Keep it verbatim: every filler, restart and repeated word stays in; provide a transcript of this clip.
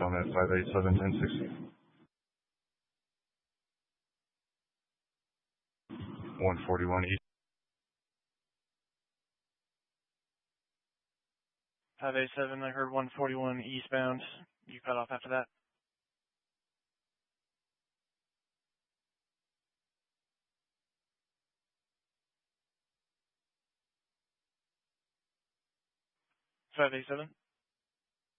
on that five eight seven ten sixty. one forty-one east. five eight seven, I heard one forty-one eastbound. You cut off after that? five eight seven.